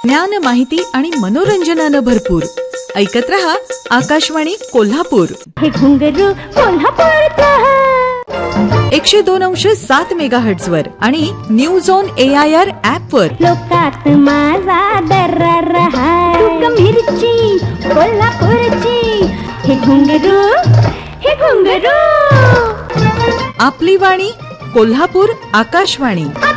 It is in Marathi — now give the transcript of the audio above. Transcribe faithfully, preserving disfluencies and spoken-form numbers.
ज्ञान, माहिती आणि मनोरंजनानं भरपूर. ऐकत रहा आकाशवाणी कोल्हापूर. हे घुंगरू कोल्हापूरचं एकशे दोन अंश सात मेगा हर्ट्ज वर आणि news on A I R app वर. लोकात माझा दर्रा हाय, तुक मिरची कोल्हापूरची. हे घुंगरू हे घुंगरू आपली वाणी कोल्हापूर आकाशवाणी.